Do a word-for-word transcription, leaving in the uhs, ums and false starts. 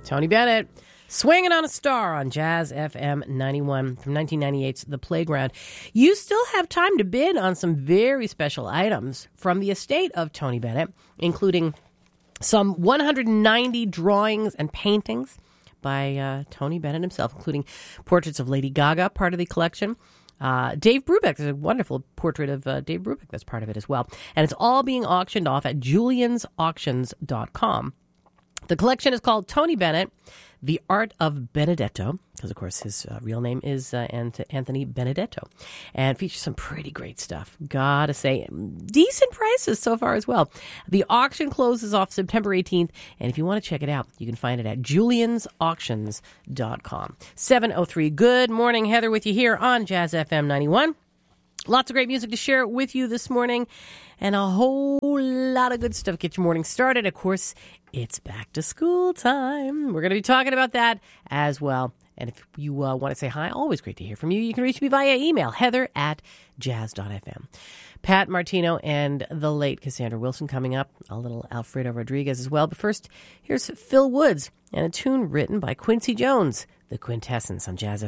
Tony Bennett, Swinging on a Star on Jazz F M ninety-one from nineteen ninety-eight's The Playground. You still have time to bid on some very special items from the estate of Tony Bennett, including some one hundred ninety drawings and paintings by uh, Tony Bennett himself, including portraits of Lady Gaga, part of the collection. Uh, Dave Brubeck, there's a wonderful portrait of uh, Dave Brubeck that's part of it as well. And it's all being auctioned off at julians auctions dot com. The collection is called Tony Bennett, The Art of Benedetto, because, of course, his uh, real name is uh, Anthony Benedetto, and features some pretty great stuff. Gotta say, decent prices so far as well. The auction closes off September eighteenth, and if you want to check it out, you can find it at julians auctions dot com. seven oh three, good morning. Heather with you here on Jazz F M ninety-one. Lots of great music to share with you this morning, and a whole lot of good stuff to get your morning started. Of course, it's back to school time. We're going to be talking about that as well. And if you uh, want to say hi, always great to hear from you. You can reach me via email, heather at jazz dot f m. Pat Martino and the late Cassandra Wilson coming up. A little Alfredo Rodriguez as well. But first, here's Phil Woods and a tune written by Quincy Jones, The Quintessence on Jazz F M.